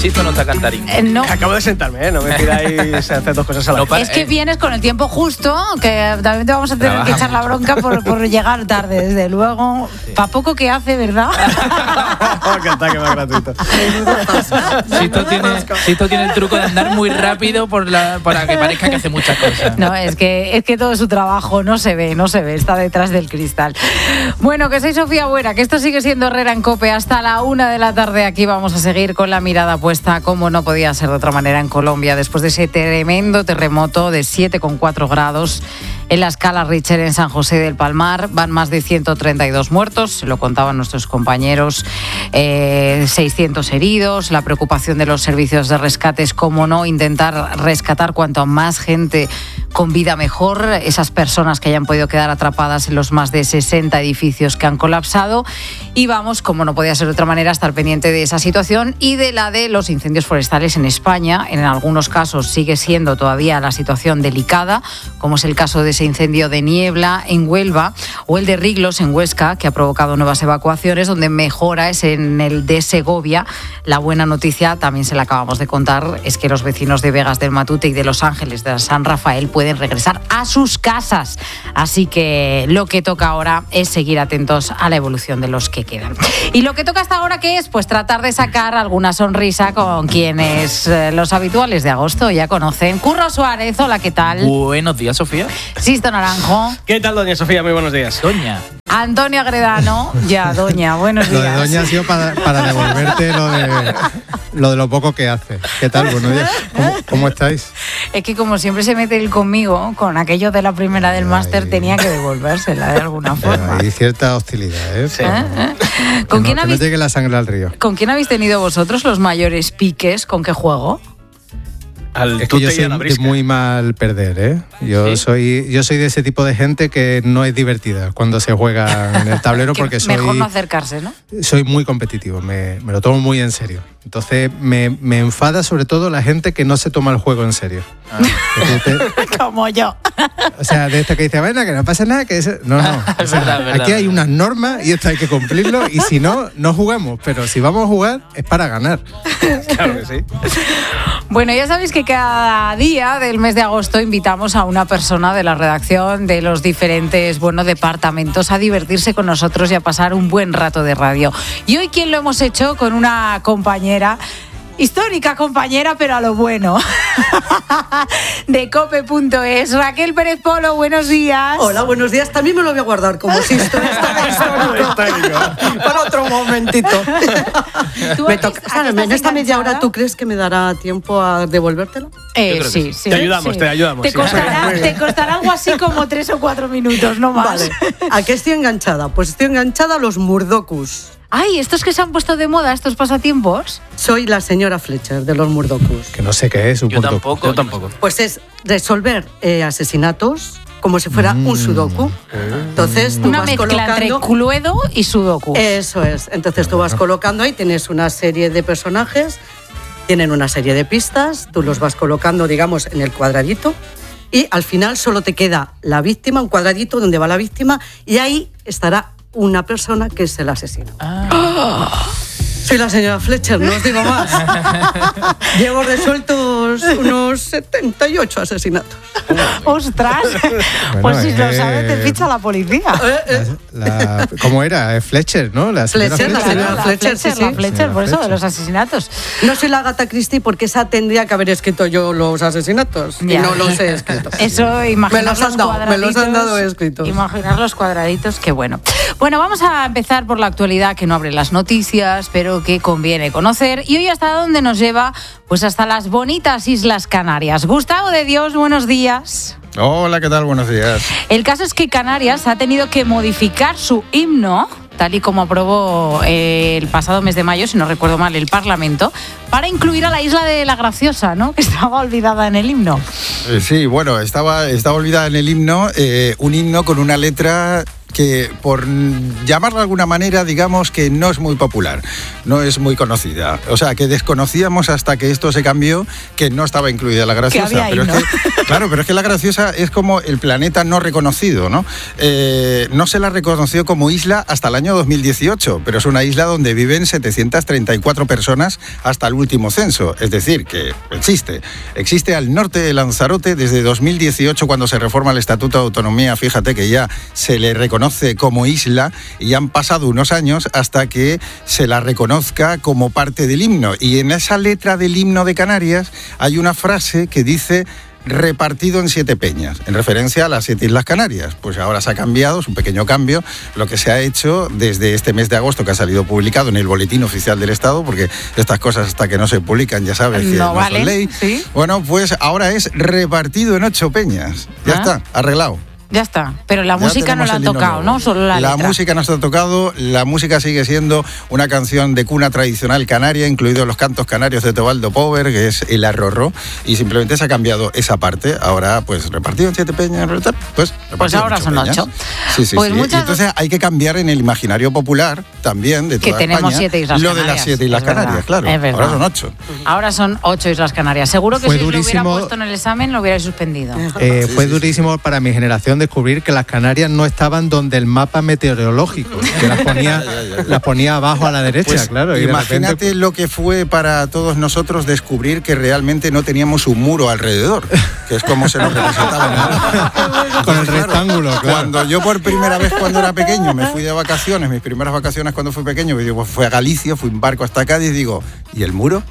Sisto no está cantarín. No. Acabo de sentarme, no me pidáis hacer dos cosas a la vez. Es que vienes con el tiempo justo, que también te vamos a tener que echar la bronca por llegar tarde, desde luego. Pa' poco que hace, ¿verdad? ¡Qué ataque más gratuito! Sisto tiene el truco de andar muy rápido para que parezca que hace muchas cosas. No, es que todo su trabajo no se ve, está detrás del cristal. Bueno, que soy Sofía Buera, que esto sigue siendo Herrera en COPE hasta la 1:00 p.m. Aquí vamos a seguir con la mirada puesta, como no podía ser de otra manera, en Colombia, después de ese tremendo terremoto de 7,4 grados en la escala Richter en San José del Palmar. Van más de 132 muertos, lo contaban nuestros compañeros, 600 heridos. La preocupación de los servicios de rescate es, como no, intentar rescatar cuanto más gente con vida mejor, esas personas que hayan podido quedar atrapadas en los más de 60 edificios que han colapsado. Y vamos, como no podía ser de otra manera, a estar pendiente de esa situación y de la de los incendios forestales en España. En algunos casos sigue siendo todavía la situación delicada, como es el caso de ese incendio de Niebla en Huelva o el de Riglos en Huesca, que ha provocado nuevas evacuaciones. Donde mejora es en el de Segovia. La buena noticia, también se la acabamos de contar, es que los vecinos de Vegas del Matute y de Los Ángeles de San Rafael pueden regresar a sus casas. Así que lo que toca ahora es seguir atentos a la evolución de los que quedan. Y lo que toca hasta ahora, ¿qué es? Pues tratar de sacar alguna sonrisa con quienes los habituales de agosto ya conocen. Curro Suárez, hola, ¿qué tal? Buenos días, Sofía. Sisto Naranjo. ¿Qué tal, doña Sofía? Muy buenos días. Doña. Antonio Agredano. Ya, doña, buenos días. Lo de doña ha sido para devolverte lo de lo poco que hace. ¿Qué tal? Buenos días. ¿Cómo estáis? Es que como siempre se mete él conmigo, con aquello de la primera del máster, tenía que devolvérsela de alguna forma. Hay cierta hostilidad, ¿eh? Sí. ¿Con quién habéis... no llegue la sangre al río. ¿Con quién habéis tenido vosotros los mayores piques? ¿Con qué juego? Es que yo soy de muy mal perder, ¿eh? Yo soy de ese tipo de gente que no es divertida cuando se juega en el tablero porque mejor no acercarse, ¿no? Soy muy competitivo, me lo tomo muy en serio. Entonces me enfada sobre todo la gente que no se toma el juego en serio. Como yo. O sea, de esta que dice, bueno, que no pasa nada, que eso... No. O sea, verdad, aquí hay unas normas y esto hay que cumplirlo, y si no, no jugamos. Pero si vamos a jugar es para ganar. Claro que sí. Bueno, ya sabéis que cada día del mes de agosto invitamos a una persona de la redacción de los diferentes departamentos a divertirse con nosotros y a pasar un buen rato de radio. Y hoy, ¿quién lo hemos hecho? Con una compañera, histórica compañera, pero a lo bueno, de cope.es. Raquel Pérez Polo, buenos días. Hola, buenos días. También me lo voy a guardar como si esto histórico. Para otro momentito. En esta media hora, ¿tú crees que me dará tiempo a devolvértelo? Sí. Te ayudamos. Te costará algo así como 3 o 4 minutos, no más. Vale. ¿A qué estoy enganchada? Pues estoy enganchada a los murdokus. Ay, estos que se han puesto de moda, estos pasatiempos. Soy la señora Fletcher de los murdokus. Que no sé qué es un Yo murdoku. tampoco. Pues es resolver asesinatos como si fuera un sudoku. Entonces tú una vas mezcla colocando entre Cluedo y Sudoku. Eso es. Entonces tú vas colocando ahí, tienes una serie de personajes, tienen una serie de pistas, tú los vas colocando, digamos, en el cuadradito, y al final solo te queda la víctima, un cuadradito donde va la víctima, y ahí estará una persona que es el asesino. Soy la señora Fletcher, no os digo más. Llevo resueltos unos 78 asesinatos. ¡Ostras! Pues si lo sabes, te ficha la policía. ¿Cómo era? Fletcher, ¿no? La señora Fletcher, La Fletcher, por eso, de los asesinatos. No soy la Agatha Christie porque esa tendría que haber escrito yo los asesinatos. Ya. Y no los he escrito. Eso, imaginar me los han dado escritos. Imaginar los cuadraditos, qué bueno. Bueno, vamos a empezar por la actualidad, que no abre las noticias, pero que conviene conocer. Y hoy, ¿hasta dónde nos lleva? Pues hasta las bonitas Islas Canarias. Gustavo de Dios, buenos días. Hola, ¿qué tal? Buenos días. El caso es que Canarias ha tenido que modificar su himno, tal y como aprobó el pasado mes de mayo, si no recuerdo mal, el Parlamento, para incluir a la isla de La Graciosa, ¿no? Que estaba olvidada en el himno. Sí, bueno, estaba olvidada en el himno, un himno con una letra que por llamarla de alguna manera, digamos que no es muy popular, no es muy conocida. O sea, que desconocíamos hasta que esto se cambió, que no estaba incluida la graciosa. Pero es que la graciosa es como el planeta no reconocido, ¿no? No se la reconoció como isla hasta el año 2018, pero es una isla donde viven 734 personas hasta el último censo. Es decir, que existe al norte de Lanzarote desde 2018, cuando se reforma el Estatuto de Autonomía. Fíjate que ya se le reconoce como isla y han pasado unos años hasta que se la reconozca como parte del himno. Y en esa letra del himno de Canarias hay una frase que dice: repartido en 7 peñas, en referencia a las 7 Islas Canarias. Pues ahora se ha cambiado, es un pequeño cambio, lo que se ha hecho desde este mes de agosto, que ha salido publicado en el Boletín Oficial del Estado, porque estas cosas hasta que no se publican, ya sabes que no son ley. ¿Sí? Bueno, pues ahora es repartido en 8 peñas. Ya está, arreglado. Ya está, pero la música no la han tocado, ¿no? Solo la letra. La música no se ha tocado, la música sigue siendo una canción de cuna tradicional canaria, incluidos los cantos canarios de Teobaldo Pover, que es el arrorró, y simplemente se ha cambiado esa parte. Ahora, pues, repartido en 7 peñas, pues ahora son 8. Sí. Pues y entonces hay que cambiar en el imaginario popular también de toda que tenemos España, 7 Islas lo Canarias. De las 7 Islas Canarias, claro. Ahora son 8. Ahora son 8 Islas Canarias. Seguro que si lo hubiera puesto en el examen lo hubierais suspendido. Fue durísimo para mi generación descubrir que las Canarias no estaban donde el mapa meteorológico, que las ponía abajo a la derecha, pues, claro. Y imagínate repente, lo que fue para todos nosotros descubrir que realmente no teníamos un muro alrededor, que es como se nos representaba. Con el rectángulo, claro. Cuando yo por primera vez cuando era pequeño me fui de vacaciones, mis primeras vacaciones cuando fui pequeño, pues fui a Galicia, fui en barco hasta Cádiz, digo, ¿y el muro?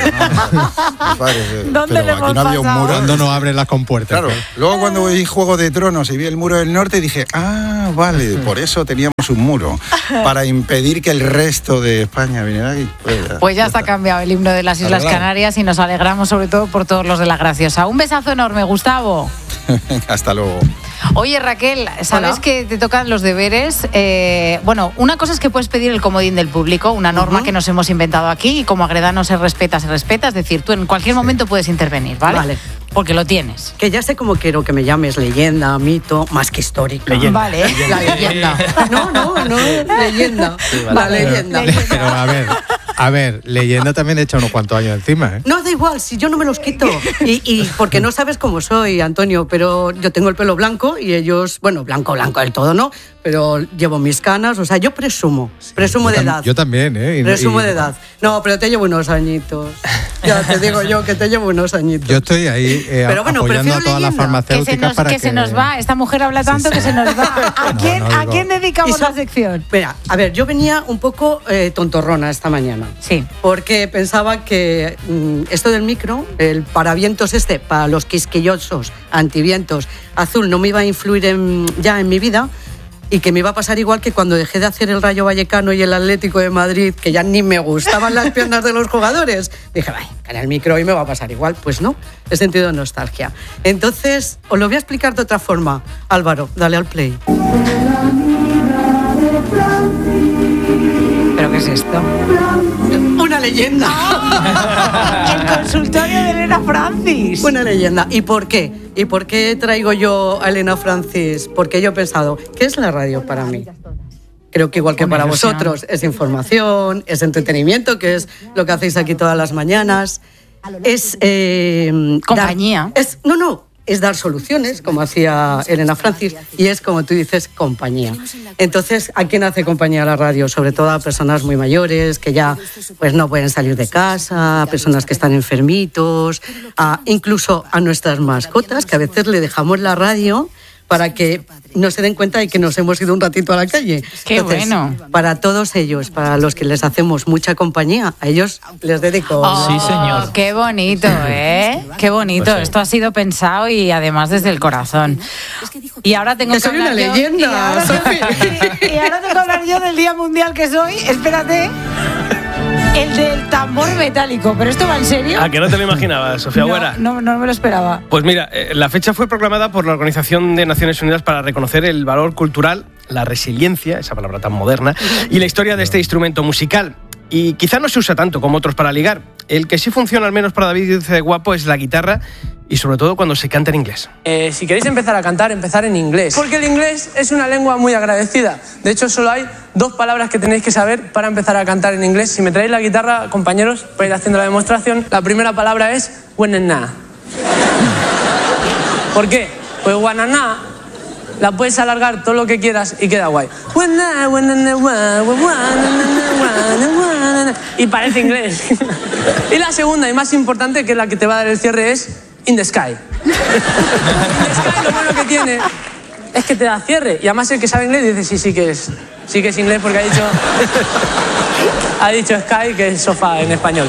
¿Dónde le hemos no había un muro. Cuando no abren las compuertas. Claro. Luego cuando vi Juego de Tronos y vi el muro del norte, dije, vale, por eso teníamos un muro, para impedir que el resto de España viniera aquí. Pues ya está cambiado el himno de las Islas Canarias y nos alegramos sobre todo por todos los de la graciosa. Un besazo enorme, Gustavo. Hasta luego. Oye, Raquel, ¿sabes Hola. que te tocan los deberes? Bueno, una cosa es que puedes pedir el comodín del público, una norma que nos hemos inventado aquí, y como Agreda no se respeta, es decir, tú en cualquier momento puedes intervenir, ¿vale? Vale. Porque lo tienes. Que ya sé cómo quiero que me llames, leyenda, mito, más que histórica. Leyenda. Vale. La leyenda. No, leyenda. Sí, vale. La leyenda. Pero a ver, leyenda también echa unos cuantos años encima, ¿eh? No, da igual, si yo no me los quito. Y porque no sabes cómo soy, Antonio, pero yo tengo el pelo blanco y ellos, bueno, blanco del todo, ¿no? Pero llevo mis canas, o sea, yo presumo de edad. Yo también, ¿eh? Presumo de edad. No, pero te llevo unos añitos. Ya te digo yo que te llevo unos añitos. Yo estoy ahí Pero bueno, apoyando a todas las leyenda. farmacéuticas para que... se nos va, esta mujer habla tanto que se nos va. ¿A quién dedicamos la sección? Mira, a ver, yo venía un poco tontorrona esta mañana. Sí. Porque pensaba que esto del micro, el paravientos para los quisquillosos, antivientos, azul, no me iba a influir ya en mi vida, y que me iba a pasar igual que cuando dejé de hacer el Rayo Vallecano y el Atlético de Madrid, que ya ni me gustaban las piernas de los jugadores. Dije, vaya, en el micro hoy me va a pasar igual. Pues no, he sentido nostalgia. Entonces, os lo voy a explicar de otra forma. Álvaro, dale al play. ¿Pero qué es esto? Una leyenda. El consultorio de Elena Francis. Una leyenda. ¿Y por qué? ¿Y por qué traigo yo a Elena Francis? Porque yo he pensado, ¿qué es la radio para mí? Creo que igual que para vosotros, es información, es entretenimiento, que es lo que hacéis aquí todas las mañanas. Es... compañía. Es dar soluciones, como hacía Elena Francis, y es, como tú dices, compañía. Entonces, ¿a quién hace compañía la radio? Sobre todo a personas muy mayores, que ya pues no pueden salir de casa, a personas que están enfermitos, incluso a nuestras mascotas, que a veces le dejamos la radio para que no se den cuenta de que nos hemos ido un ratito a la calle. ¡Qué bueno! Para todos ellos, para los que les hacemos mucha compañía, a ellos les dedico... Sí, señor. ¡Qué bonito, ¿eh? ¡Qué bonito! Pues sí. Esto ha sido pensado y además desde el corazón. Y ahora tengo que soy hablar una yo, leyenda, y ahora tengo que hablar yo del Día Mundial que soy. Espérate. El del tambor metálico. ¿Pero esto va en serio? ¿A que no te lo imaginabas, Sofía Güera? No me lo esperaba. Pues mira, la fecha fue proclamada por la Organización de Naciones Unidas para reconocer el valor cultural, la resiliencia, esa palabra tan moderna, y la historia de este instrumento musical. y quizá no se usa tanto como otros para ligar. El que sí funciona, al menos para David de Guapo, es la guitarra y sobre todo cuando se canta en inglés. Si queréis empezar a cantar, empezar en inglés. Porque el inglés es una lengua muy agradecida. De hecho, solo hay 2 palabras que tenéis que saber para empezar a cantar en inglés. Si me traéis la guitarra, compañeros, para ir haciendo la demostración, la primera palabra es wanna. ¿Por qué? Pues wanna la puedes alargar todo lo que quieras y queda guay. Y parece inglés. Y la segunda y más importante, que es la que te va a dar el cierre, es in the sky. In the sky lo bueno que tiene es que te da cierre. Y además el que sabe inglés dice sí que es inglés, porque ha dicho sky, que es sofá en español.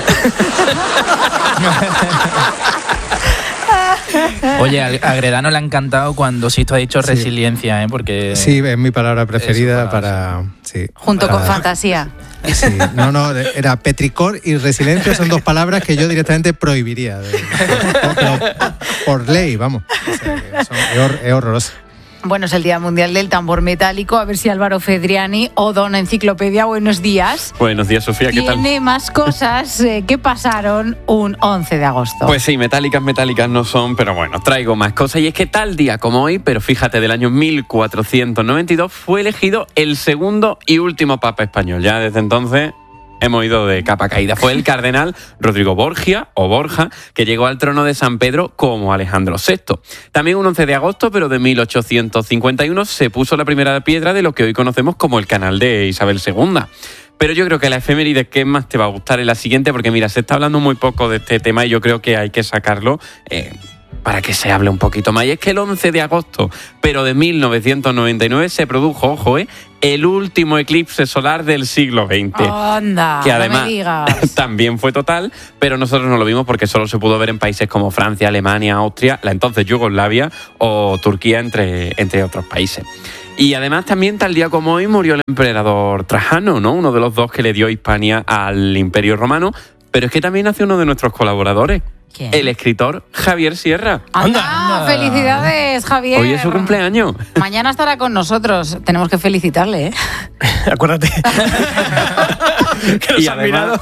Oye, a Gredano le ha encantado cuando Sisto ha dicho resiliencia, ¿eh? Porque... Sí, es mi palabra preferida para... Sí, junto con fantasía. Sí, no, era petricor y resiliencia, son 2 palabras que yo directamente prohibiría. Pero por ley, vamos. O sea, es horroroso. Bueno, es el Día Mundial del Tambor Metálico. A ver si Álvaro Fedriani o Don Enciclopedia, buenos días. Buenos días, Sofía, ¿qué tal? Tiene más cosas que pasaron un 11 de agosto. Pues sí, metálicas no son, pero bueno, traigo más cosas. Y es que tal día como hoy, pero fíjate, del año 1492, fue elegido el segundo y último papa español. Ya desde entonces... hemos ido de capa caída. Fue el cardenal Rodrigo Borgia, o Borja, que llegó al trono de San Pedro como Alejandro VI. También un 11 de agosto, pero de 1851, se puso la primera piedra de lo que hoy conocemos como el canal de Isabel II. Pero yo creo que la efeméride que más te va a gustar es la siguiente, porque mira, se está hablando muy poco de este tema y yo creo que hay que sacarlo para que se hable un poquito más. Y es que el 11 de agosto, pero de 1999, se produjo, ojo, el último eclipse solar del siglo XX. ¡Anda! Que además no me digas. También fue total, pero nosotros no lo vimos porque solo se pudo ver en países como Francia, Alemania, Austria, la entonces Yugoslavia o Turquía, entre otros países. Y además también tal día como hoy murió el emperador Trajano, ¿no? Uno de los 2 que le dio Hispania al Imperio Romano, pero es que también nació uno de nuestros colaboradores. ¿Quién? El escritor Javier Sierra. ¡Anda! ¡Felicidades, Javier! Hoy es su cumpleaños. Mañana estará con nosotros. Tenemos que felicitarle, ¿eh? Acuérdate. Que nos Y han mirado.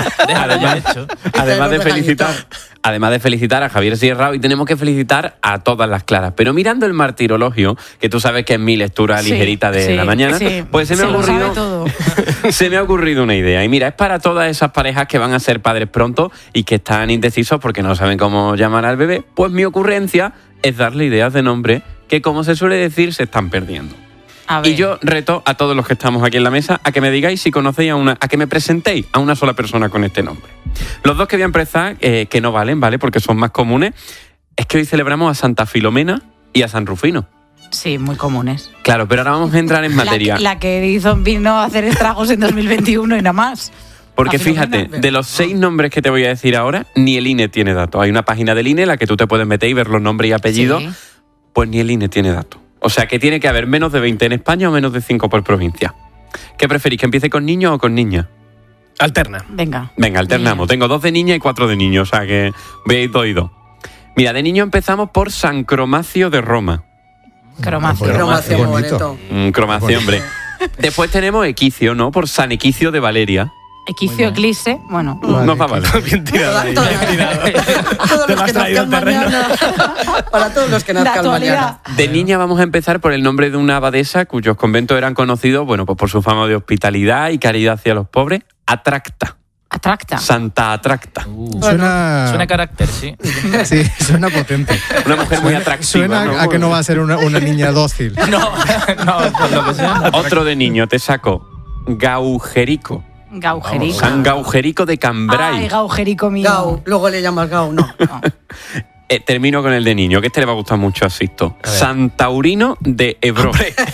Además de felicitar a Javier Sierra, hoy tenemos que felicitar a todas las claras. Pero mirando el martirologio, que tú sabes que es mi lectura ligerita de la mañana, pues se me ha ocurrido una idea. Y mira, es para todas esas parejas que van a ser padres pronto y que están indecisos porque no saben cómo llamar al bebé. Pues mi ocurrencia es darle ideas de nombre que, como se suele decir, se están perdiendo. Y yo reto a todos los que estamos aquí en la mesa a que me digáis si conocéis a que me presentéis a una sola persona con este nombre. Los 2 que voy a empezar, que no valen, ¿vale? Porque son más comunes, es que hoy celebramos a Santa Filomena y a San Rufino. Sí, muy comunes. Claro, pero ahora vamos a entrar en materia. La que vino a hacer estragos en 2021 y nada más. Porque fíjate, de los 6 nombres que te voy a decir ahora, ni el INE tiene datos. Hay una página del INE en la que tú te puedes meter y ver los nombres y apellidos. Sí. Pues ni el INE tiene datos. O sea que tiene que haber menos de 20 en España o menos de 5 por provincia. ¿Qué preferís, que empiece con niño o con niña? Alterna. Venga, alternamos. Tengo 2 de niña y 4 de niño, o sea que veis 2 y 2. Mira, de niño empezamos por San Cromacio de Roma. Cromacio, muy bonito. Cromacio, hombre. Después tenemos Equicio, ¿no? Por San Equicio de Valeria. Equicio, Eclipse, bueno. Vale. No va mal. Bien tirado ahí, bien tirado. Todos los que nazcan mañana. Para todos los que nazcan mañana. De niña vamos a empezar por el nombre de una abadesa cuyos conventos eran conocidos, bueno, pues por su fama de hospitalidad y caridad hacia los pobres. Atracta. Santa Atracta. Suena carácter, sí. Sí, suena potente. Una mujer muy atractiva. Suena, ¿no? A que no va a ser una niña dócil. No, por lo que sea. Otro de niño, te saco. Gaujerico. San Gaujerico de Cambrai. Ay, Gaujerico mío. Gau, luego le llamas Gau, no. Termino con el de niño, que este le va a gustar mucho a Sisto. San Taurino de Ebro.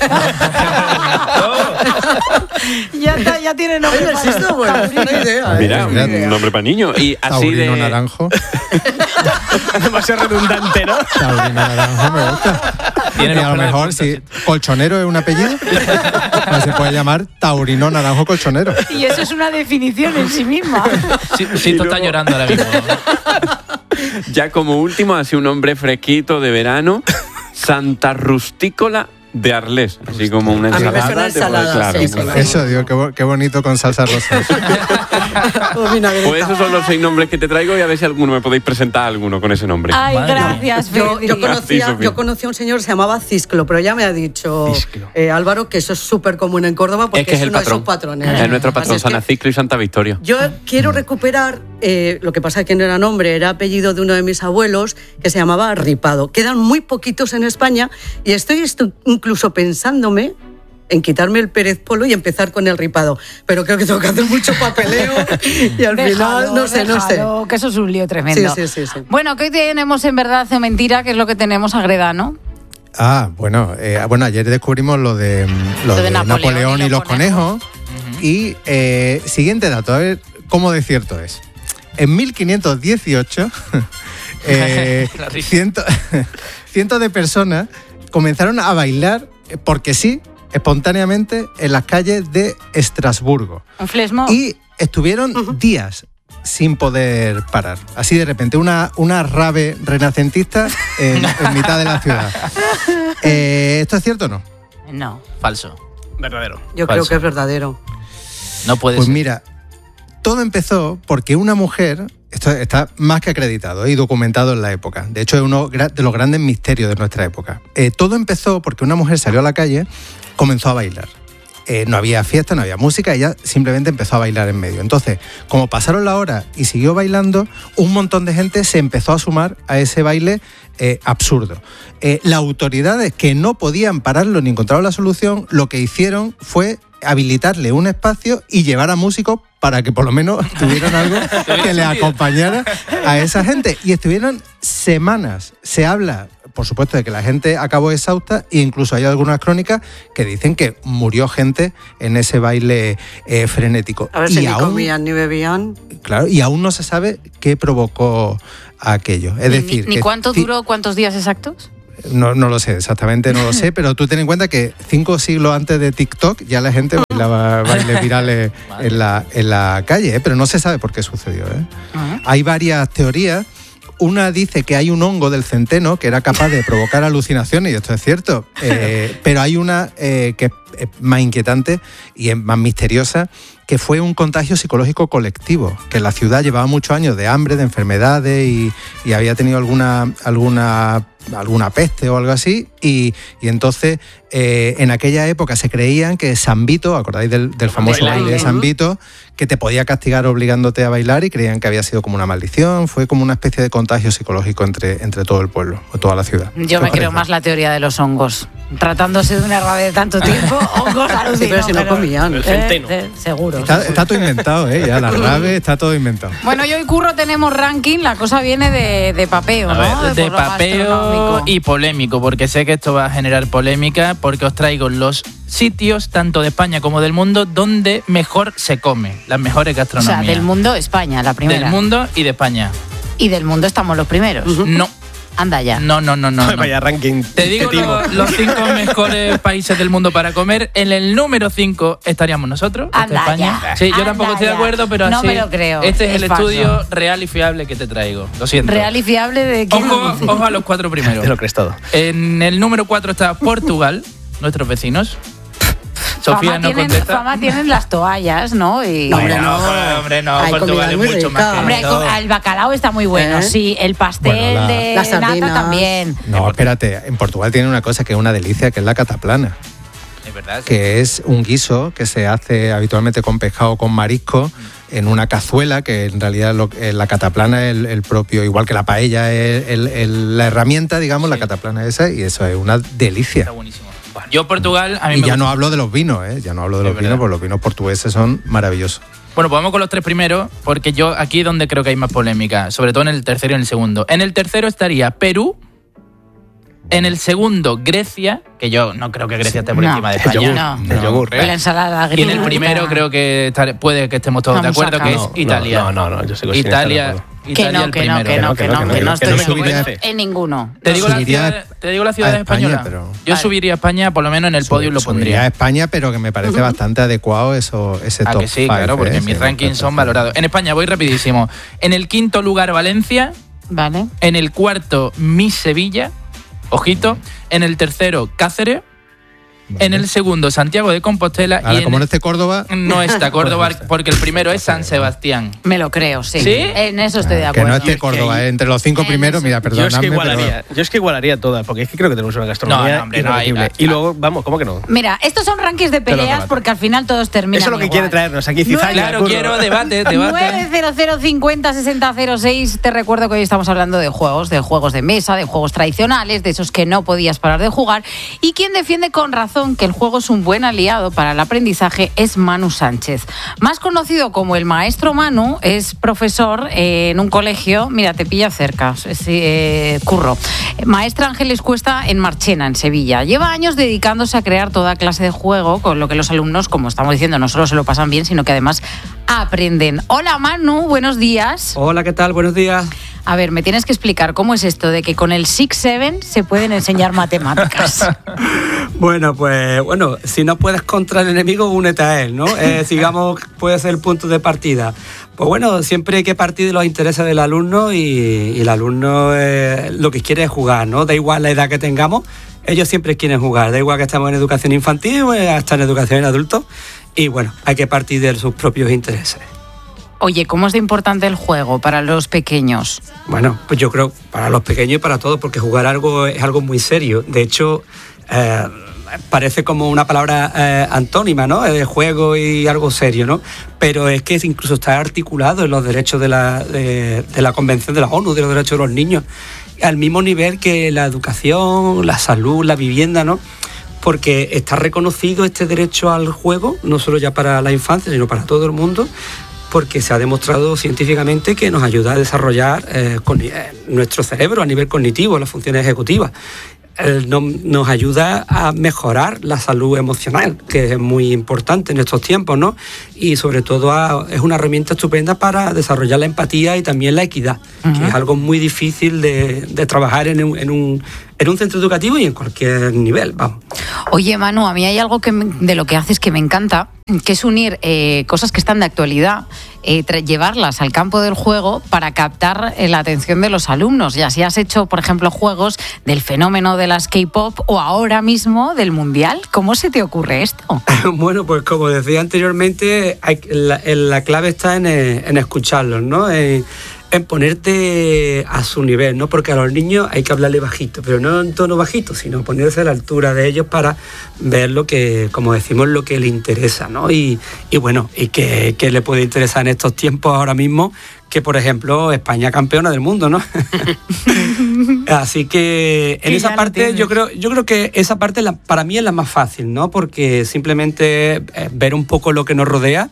Ya tiene nombre. Sisto, bueno, es una idea. Mira, un nombre para niño. Y así Taurino naranjo. Demasiado redundante, ¿no? Taurino naranjo me gusta. Y a lo mejor, si colchonero es un apellido, pues se puede llamar Taurino naranjo colchonero. Y eso es una definición en sí misma. Sí, tú estás llorando ahora mismo. Ya como último, así un hombre fresquito de verano, Santa Rustícola de Arles, así como una A mí ensalada. me suena ensalada, claro, sí, una- Eso, digo, qué bonito con salsa rosa. Pues esos son los 6 nombres que te traigo y a ver si alguno me podéis presentar alguno con ese nombre. Ay, Madre gracias, Yo, Fede. yo, Sí, conocía, Sofía. yo conocí a un señor que se llamaba Cisclo, pero ya me ha dicho Cisclo. Álvaro que eso es súper común en Córdoba porque Es que es el uno de patrón. esos patrones. Es nuestro Así patrón, es que San Aciclo y Santa Victoria. yo quiero recuperar, lo que pasa es que no era nombre, era apellido de uno de mis abuelos que se llamaba Ripado. Quedan muy poquitos en España y estoy incluso pensándome en quitarme el Pérez Polo y empezar con el Ripado. Pero creo que tengo que hacer mucho papeleo y al final no sé. Déjalo, que eso es un lío tremendo. Sí. Bueno, que hoy tenemos en Verdad o Mentira, que es lo que tenemos a Greda, ¿no? Bueno, ayer descubrimos lo de Napoleón y los conejos. Y siguiente dato, a ver cómo de cierto es. En 1518, La risa. cientos de personas comenzaron a bailar, porque sí, espontáneamente, en las calles de Estrasburgo. Un flesmo. Y estuvieron días sin poder parar. Así de repente, una rave renacentista en mitad de la ciudad. ¿Esto es cierto o no? No. Falso. Verdadero. Yo creo que es verdadero. No puede Pues ser. mira, todo empezó porque una mujer, esto está más que acreditado y documentado en la época, de hecho es uno de los grandes misterios de nuestra época. Todo empezó porque una mujer salió a la calle, comenzó a bailar. No había fiesta, no había música, ella simplemente empezó a bailar en medio. Entonces, como pasaron la hora y siguió bailando, un montón de gente se empezó a sumar a ese baile absurdo. Las autoridades, que no podían pararlo ni encontraron la solución, lo que hicieron fue habilitarle un espacio y llevar a músicos para que por lo menos tuvieran algo que le acompañara a esa gente. Y estuvieron semanas. Se habla, por supuesto, de que la gente acabó exhausta e incluso hay algunas crónicas que dicen que murió gente en ese baile frenético. A ver si Y ni aún, comían ni bebían. claro, y aún no se sabe qué provocó aquello. Es decir, ¿Ni que cuánto duró, cuántos días exactos? No lo sé, exactamente no lo sé, pero tú ten en cuenta que 5 siglos antes de TikTok ya la gente bailaba bailes virales en la calle, pero no se sabe por qué sucedió. Hay varias teorías. Una dice que hay un hongo del centeno que era capaz de provocar alucinaciones, y esto es cierto, pero hay una que es más inquietante y es más misteriosa, que fue un contagio psicológico colectivo, que la ciudad llevaba muchos años de hambre, de enfermedades y había tenido alguna peste o algo así, y entonces en aquella época se creían que San Vito, ¿acordáis del famoso baile de San Vito? Que te podía castigar obligándote a bailar, y creían que había sido como una maldición, fue como una especie de contagio psicológico entre todo el pueblo o toda la ciudad. Yo me creo más la teoría de los hongos. Tratándose de una rave de tanto tiempo, hongos alucinó. Sí, pero si no comían. El centeno. Seguro. Está todo inventado, ya la rave está todo inventado. Bueno, y hoy, Curro, tenemos ranking. La cosa viene de papeo, A ¿no? ver, de por lo papeo gastronómico. y polémico, porque sé que esto va a generar polémica, porque os traigo los sitios, tanto de España como del mundo, donde mejor se come, las mejores O sea, gastronomías. del mundo, España, la primera. Del mundo y de España. Y del mundo estamos los primeros. No, Anda ya. no. Vaya ranking. Te digo timo. los 5 mejores países del mundo para comer. En el número 5 estaríamos nosotros, Anda España. ya. Sí, yo Anda tampoco estoy de ya. acuerdo, pero No así. me lo creo. Este es el Es falso. estudio real y fiable que te traigo. Lo siento. Real y fiable de quién. Ojo a los 4 primeros. Te lo crees todo. En el número 4 está Portugal, nuestros vecinos. Sofía no contesta. Fama tienen las toallas, ¿no? Y, No, hombre, no. Hombre, no, Hay Portugal comida es muy mucho rica. más que Hombre, eso. el bacalao está muy bueno, sí. El pastel Bueno, de las nata sardinas. también. No, espérate, en Portugal tiene una cosa que es una delicia, que es la cataplana, Es verdad. sí. que es un guiso que se hace habitualmente con pescado o con marisco en una cazuela, que en realidad la cataplana es el propio, igual que la paella es la herramienta, digamos, la cataplana esa, y eso es una delicia. Está buenísimo. Yo Portugal, a mí Y me ya gusta. no hablo de los vinos, ya no hablo de Es los vinos, verdad. porque los vinos portugueses son maravillosos. Bueno, pues vamos con los 3 primeros, porque yo aquí es donde creo que hay más polémica, sobre todo en el tercero y en el segundo. En el tercero estaría Perú. En el segundo, Grecia, que yo no creo que Grecia esté por No. encima de El España. yogur, No. el yogur. creo. Y la ensalada Y en griega. el primero creo que puede que estemos todos de Vamos acuerdo, acá. que es No, Italia. no, yo sé que Italia, sí, Que Italia no, el que primero. no, que no, que no, que no estoy no de me acuerdo convence. en ninguno. Te digo, Subiría te digo la ciudad a España, española. pero- Yo Vale. subiría a España, por lo menos en el podio lo Subiría a pondría. España, pero que me parece bastante adecuado ese Ah, top que sí, five, claro, porque mis sí, rankings son valorados. En España voy rapidísimo. En el quinto lugar, Valencia. Vale. En el cuarto, Miss Sevilla. Ojito. En el tercero, Cáceres. En el segundo, Santiago de Compostela. Ahora, como no esté Córdoba... No está Córdoba, porque el primero es San Sebastián. Me lo creo, sí. ¿Sí? En eso estoy de acuerdo. Que no esté Córdoba, entre los 5 primeros, mira, perdóname. Yo es que igualaría todas, porque es que creo que tenemos una gastronomía irrepetible. Y luego, vamos, ¿cómo que no? Mira, estos son rankings de peleas porque al final todos terminan Eso es lo que igual. quiere traernos aquí Cizalla. Claro, quiero debate. 900506006. Te recuerdo que hoy estamos hablando de juegos de mesa, de juegos tradicionales, de esos que no podías parar de jugar. Y quien defiende con razón que el juego es un buen aliado para el aprendizaje es Manu Sánchez. Más conocido como el maestro Manu, es profesor en un colegio, mira, te pilla cerca, Curro. Maestra Ángeles Cuesta en Marchena, en Sevilla. Lleva años dedicándose a crear toda clase de juego, con lo que los alumnos, como estamos diciendo, no solo se lo pasan bien, sino que además aprenden. Hola Manu, buenos días. Hola, ¿qué tal? Buenos días. A ver, me tienes que explicar cómo es esto de que con el 6-7 se pueden enseñar matemáticas. Bueno, si no puedes contra el enemigo, únete a él, ¿no? Digamos, puede ser el punto de partida. Pues bueno, siempre hay que partir de los intereses del alumno y el alumno lo que quiere es jugar, ¿no? Da igual la edad que tengamos, ellos siempre quieren jugar. Da igual que estemos en educación infantil o hasta en educación en adultos. Y bueno, hay que partir de sus propios intereses. Oye, ¿cómo es de importante el juego para los pequeños? Bueno, pues yo creo para los pequeños y para todos, porque jugar algo es algo muy serio. De hecho, parece como una palabra antónima, ¿no? De juego y algo serio, ¿no? Pero es que incluso está articulado en los derechos de la Convención de la ONU de los Derechos de los Niños, al mismo nivel que la educación, la salud, la vivienda, ¿no? Porque está reconocido este derecho al juego, no solo ya para la infancia, sino para todo el mundo, porque se ha demostrado científicamente que nos ayuda a desarrollar nuestro cerebro a nivel cognitivo, las funciones ejecutivas. Nos ayuda a mejorar la salud emocional, que es muy importante en estos tiempos, ¿no? Y sobre todo es una herramienta estupenda para desarrollar la empatía y también la equidad, que es algo muy difícil de trabajar en un centro educativo y en cualquier nivel, vamos. Oye, Manu, a mí hay algo de lo que haces que me encanta, que es unir cosas que están de actualidad, llevarlas al campo del juego para captar la atención de los alumnos. Y así has hecho, por ejemplo, juegos del fenómeno de las K-pop o ahora mismo del Mundial. ¿Cómo se te ocurre esto? Bueno, pues como decía anteriormente, la clave está en escucharlos, ¿no? En ponerte a su nivel, ¿no? Porque a los niños hay que hablarle bajito, pero no en tono bajito, sino ponerse a la altura de ellos para ver lo que, como decimos, lo que le interesa, ¿no? Y bueno, y que le puede interesar en estos tiempos ahora mismo, que por ejemplo España campeona del mundo, ¿no? Así que en esa parte yo creo que esa parte para mí es la más fácil, ¿no? Porque simplemente ver un poco lo que nos rodea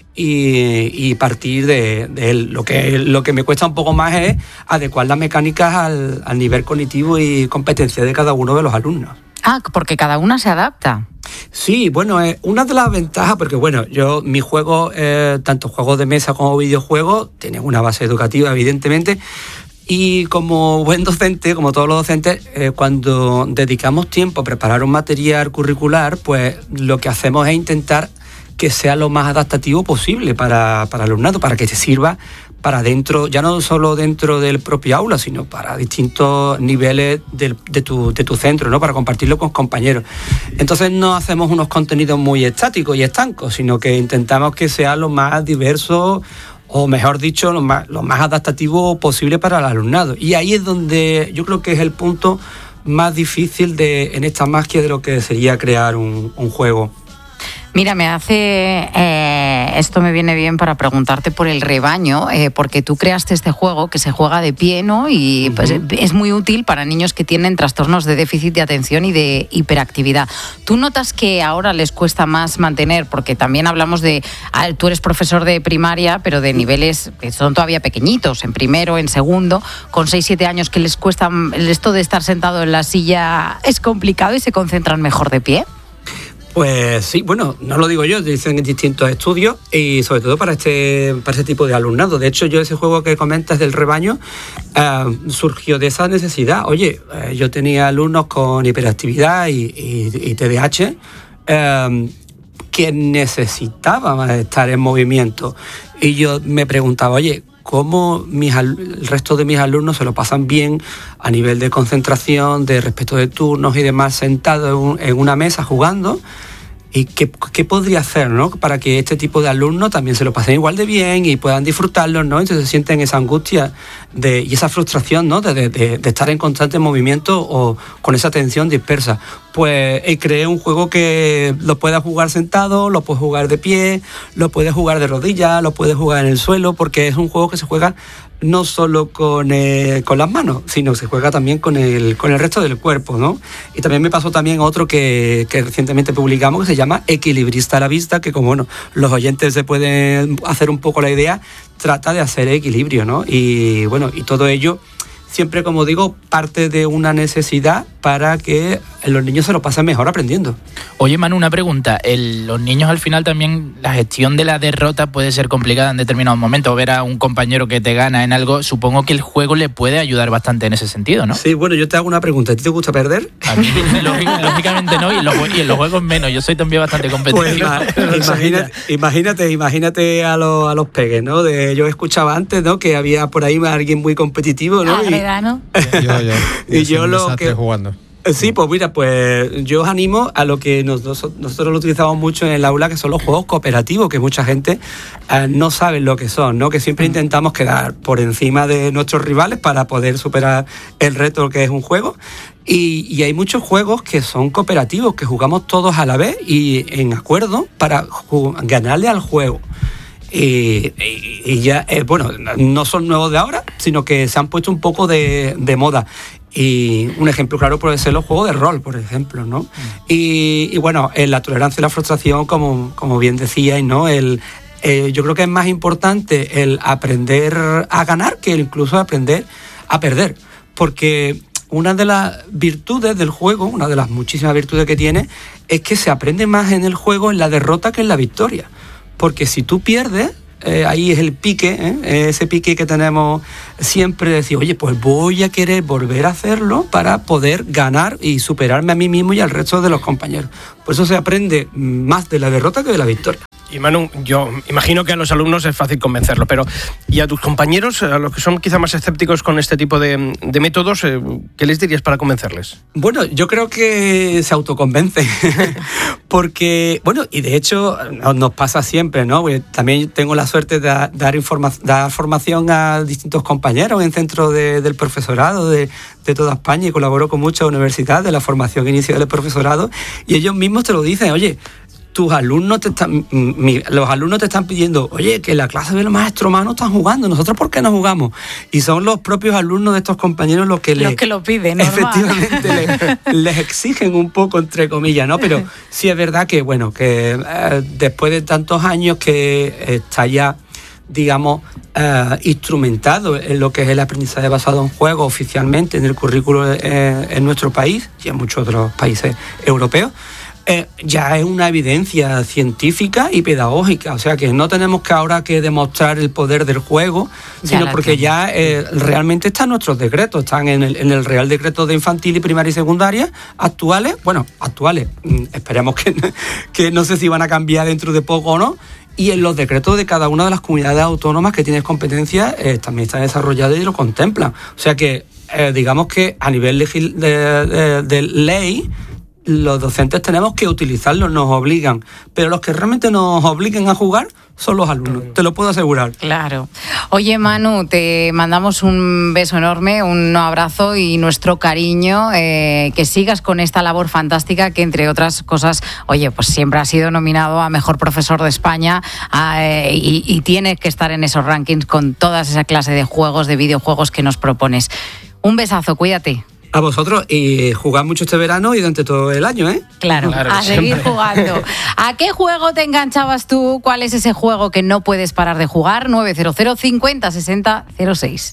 y partir de él. Lo que me cuesta un poco más es adecuar las mecánicas al nivel cognitivo y competencia de cada uno de los alumnos. Ah, porque cada una se adapta. Sí, bueno, una de las ventajas, porque bueno, mi juego, tanto juegos de mesa como videojuegos, tienen una base educativa, evidentemente. Y como buen docente, como todos los docentes, cuando dedicamos tiempo a preparar un material curricular, pues lo que hacemos es intentar que sea lo más adaptativo posible para el alumnado, para que te sirva para dentro, ya no solo dentro del propio aula, sino para distintos niveles de tu centro, ¿no? Para compartirlo con compañeros. Entonces no hacemos unos contenidos muy estáticos y estancos, sino que intentamos que sea lo más diverso, o mejor dicho, lo más adaptativo posible para el alumnado. Y ahí es donde yo creo que es el punto más difícil en esta magia de lo que sería crear un juego. Mira, esto me viene bien para preguntarte por el rebaño, porque tú creaste este juego que se juega de pie, ¿no? Y pues, es muy útil para niños que tienen trastornos de déficit de atención y de hiperactividad. ¿Tú notas que ahora les cuesta más mantener? Porque también hablamos tú eres profesor de primaria, pero de niveles que son todavía pequeñitos, en primero, en segundo, con 6-7 años, que les cuesta esto de estar sentado en la silla, es complicado y se concentran mejor de pie. Pues sí, bueno, no lo digo yo, dicen en distintos estudios y sobre todo para ese tipo de alumnado. De hecho, ese juego que comentas del rebaño surgió de esa necesidad. Oye, yo tenía alumnos con hiperactividad y TDAH que necesitaban estar en movimiento. Y yo me preguntaba, oye, cómo el resto de mis alumnos se lo pasan bien a nivel de concentración, de respeto de turnos y demás, sentados en una mesa jugando. ¿Y qué podría hacer, ¿no?, para que este tipo de alumnos también se lo pasen igual de bien y puedan disfrutarlo, ¿no? Entonces sienten esa angustia y esa frustración, ¿no?, de estar en constante movimiento o con esa atención dispersa. Pues creé un juego que lo puedas jugar sentado, lo puedes jugar de pie, lo puedes jugar de rodillas, lo puedes jugar en el suelo, porque es un juego que se juega no solo con las manos, sino que se juega también con el resto del cuerpo, ¿no? Y también me pasó también otro que recientemente publicamos, que se llama Equilibrista a la vista, que como bueno, los oyentes se pueden hacer un poco la idea, trata de hacer equilibrio, ¿no? Y bueno, y todo ello siempre, como digo, parte de una necesidad para que los niños se lo pasen mejor aprendiendo. Oye, Manu, una pregunta. Los niños al final también, la gestión de la derrota puede ser complicada en determinados momentos. Ver a un compañero que te gana en algo, supongo que el juego le puede ayudar bastante en ese sentido, ¿no? Sí, bueno, yo te hago una pregunta. ¿A ti te gusta perder? A mí, lógicamente no, y en los juegos menos. Yo soy también bastante competitivo. Pues imagínate a los peques, ¿no? Yo escuchaba antes, ¿no?, que había por ahí alguien muy competitivo, ¿no? ¿no? Y yo lo que jugando. Sí, pues mira, pues yo os animo a lo que nosotros lo utilizamos mucho en el aula, que son los juegos cooperativos, que mucha gente no sabe lo que son, ¿no? Que siempre intentamos quedar por encima de nuestros rivales para poder superar el reto que es un juego. Y hay muchos juegos que son cooperativos, que jugamos todos a la vez y en acuerdo para ganarle al juego. Y ya, bueno, no son nuevos de ahora, sino que se han puesto un poco de moda. Y un ejemplo claro puede ser los juegos de rol, por ejemplo, ¿no? Y bueno, la tolerancia y la frustración, como bien decíais, ¿no? Yo creo que es más importante el aprender a ganar que incluso aprender a perder. Porque una de las virtudes del juego, una de las muchísimas virtudes que tiene, es que se aprende más en el juego en la derrota que en la victoria. Porque si tú pierdes, ahí es el pique, ese pique que tenemos siempre de decir, oye, pues voy a querer volver a hacerlo para poder ganar y superarme a mí mismo y al resto de los compañeros. Por eso se aprende más de la derrota que de la victoria. Y Manu, yo imagino que a los alumnos es fácil convencerlo, pero ¿y a tus compañeros, a los que son quizá más escépticos con este tipo de métodos, qué les dirías para convencerles? Bueno, yo creo que se autoconvence, porque, bueno, y de hecho nos pasa siempre, ¿no? Porque también tengo la suerte de dar formación a distintos compañeros en centros del profesorado de toda España, y colaboro con muchas universidades de la formación inicial del profesorado, y ellos mismos te lo dicen, oye, los alumnos te están pidiendo, oye, que la clase del maestro Manu están jugando, ¿nosotros por qué no jugamos? Y son los propios alumnos de estos compañeros los que lo piden, normal. Efectivamente, les exigen un poco, entre comillas, ¿no? Pero sí es verdad que, bueno, que después de tantos años que está ya, digamos, instrumentado en lo que es el aprendizaje basado en juegos oficialmente en el currículo en nuestro país y en muchos otros países europeos, ya es una evidencia científica y pedagógica, o sea que no tenemos que ahora que demostrar el poder del juego, sino porque ya realmente están nuestros decretos, están en el Real Decreto de Infantil y Primaria y Secundaria actuales, esperemos que no sé si van a cambiar dentro de poco o no, y en los decretos de cada una de las comunidades autónomas que tienen competencias también están desarrollados y lo contemplan, o sea que digamos que a nivel de ley los docentes tenemos que utilizarlos, nos obligan, pero los que realmente nos obliguen a jugar son los alumnos, te lo puedo asegurar. Claro. Oye, Manu, te mandamos un beso enorme, un abrazo y nuestro cariño, que sigas con esta labor fantástica que, entre otras cosas, oye, pues siempre has sido nominado a Mejor Profesor de España y tienes que estar en esos rankings con toda esa clase de juegos, de videojuegos que nos propones. Un besazo, cuídate. A vosotros, y jugad mucho este verano y durante todo el año, ¿eh? Claro, a seguir jugando. ¿A qué juego te enganchabas tú? ¿Cuál es ese juego que no puedes parar de jugar? 900 50 60 06.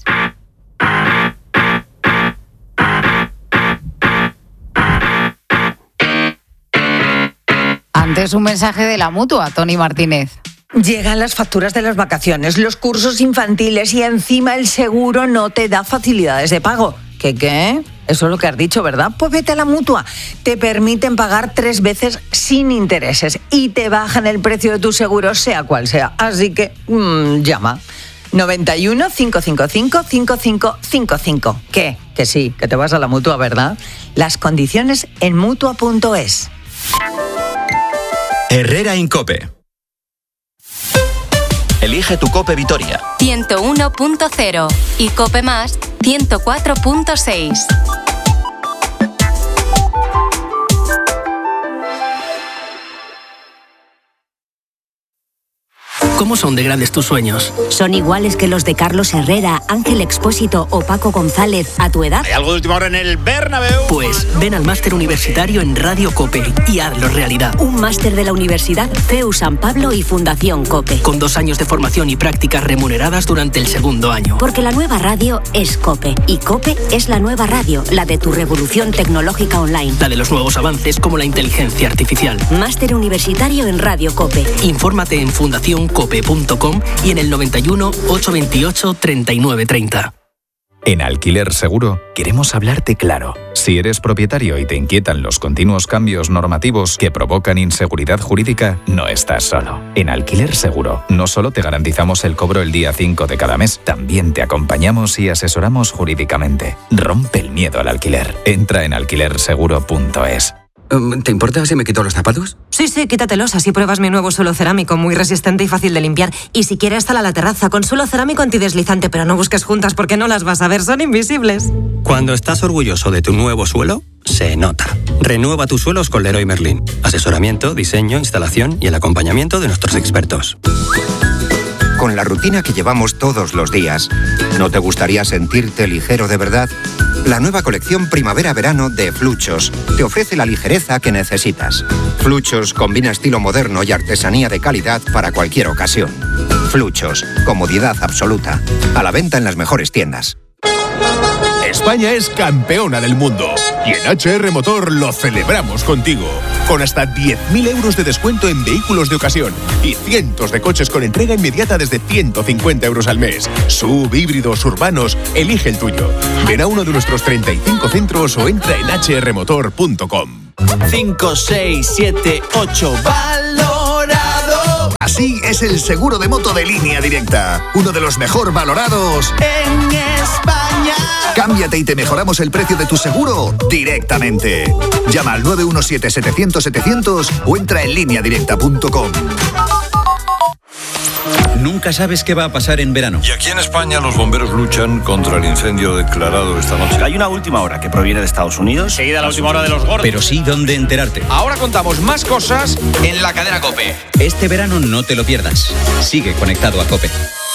Antes un mensaje de la Mutua, Tony Martínez. Llegan las facturas de las vacaciones, los cursos infantiles y encima el seguro no te da facilidades de pago. ¿Qué? Eso es lo que has dicho, ¿verdad? Pues vete a la Mutua. Te permiten pagar 3 veces sin intereses y te bajan el precio de tu seguro, sea cual sea. Así que, llama. 91 555 5555. ¿Qué? Que sí, que te vas a la Mutua, ¿verdad? Las condiciones en Mutua.es. Herrera Incope. Elige tu Cope Vitoria. 101.0 y Cope Más 104.6. ¿Cómo son de grandes tus sueños? ¿Son iguales que los de Carlos Herrera, Ángel Expósito o Paco González a tu edad? ¿Hay algo de última hora en el Bernabéu? Pues ven al máster universitario en Radio Cope y hazlo realidad. Un máster de la Universidad CEU San Pablo y Fundación Cope. Con 2 años de formación y prácticas remuneradas durante el segundo año. Porque la nueva radio es Cope. Y Cope es la nueva radio, la de tu revolución tecnológica online. La de los nuevos avances como la inteligencia artificial. Máster universitario en Radio Cope. Infórmate en fundacioncope.com y en el 91 828 3930. En Alquiler Seguro queremos hablarte claro. Si eres propietario y te inquietan los continuos cambios normativos que provocan inseguridad jurídica, no estás solo. En Alquiler Seguro no solo te garantizamos el cobro el día 5 de cada mes, también te acompañamos y asesoramos jurídicamente. Rompe el miedo al alquiler. Entra en alquilerseguro.es. ¿Te importa si me quito los zapatos? Sí, quítatelos, así pruebas mi nuevo suelo cerámico, muy resistente y fácil de limpiar. Y si quieres, sal a la terraza con suelo cerámico antideslizante, pero no busques juntas porque no las vas a ver, son invisibles. Cuando estás orgulloso de tu nuevo suelo, se nota. Renueva tus suelos con Leroy Merlin. Asesoramiento, diseño, instalación y el acompañamiento de nuestros expertos. Con la rutina que llevamos todos los días, ¿no te gustaría sentirte ligero de verdad? La nueva colección Primavera-Verano de Fluchos te ofrece la ligereza que necesitas. Fluchos combina estilo moderno y artesanía de calidad para cualquier ocasión. Fluchos, comodidad absoluta. A la venta en las mejores tiendas. España es campeona del mundo y en HR Motor lo celebramos contigo. Con hasta 10.000 euros de descuento en vehículos de ocasión y cientos de coches con entrega inmediata desde 150 euros al mes. SUV, híbridos, urbanos, elige el tuyo. Ven a uno de nuestros 35 centros o entra en hrmotor.com. 5, 6, 7, 8, valorado. Así es el seguro de moto de Línea Directa, uno de los mejor valorados en España. Cámbiate y te mejoramos el precio de tu seguro directamente. Llama al 917-700-700 o entra en lineadirecta.com. Nunca sabes qué va a pasar en verano. Y aquí en España los bomberos luchan contra el incendio declarado esta noche. Hay una última hora que proviene de Estados Unidos. Seguida la última hora de los gordos. Pero sí dónde enterarte. Ahora contamos más cosas en la cadena COPE. Este verano no te lo pierdas. Sigue conectado a COPE.